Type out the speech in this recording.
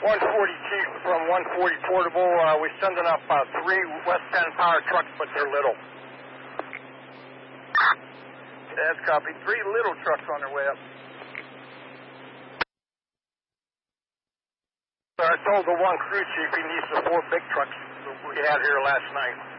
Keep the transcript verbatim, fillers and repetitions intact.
one forty Chief from one forty Portable. Uh, we're sending up uh, three West End power trucks, but they're little. That's copy. Three little trucks on their way up. I told the one crew chief he needs the four big trucks we had here last night.